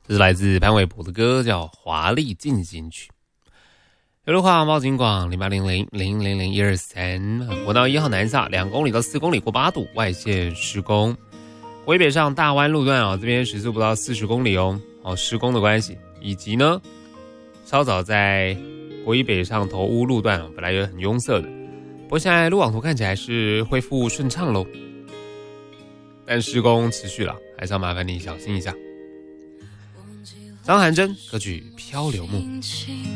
这是来自潘玮柏的歌，叫《华丽进行曲》。有路况报警广0800000123，国道1号南下2公里到4公里过8堵，外线施工。国一北上大湾路段这边时速不到40公里施工的关系，以及呢，稍早在国一北上头屋路段本来也很拥塞的，不过现在路网图看起来是恢复顺畅咯，但施工持续了，还是要麻烦你小心一下。张含真歌曲《漂流木》。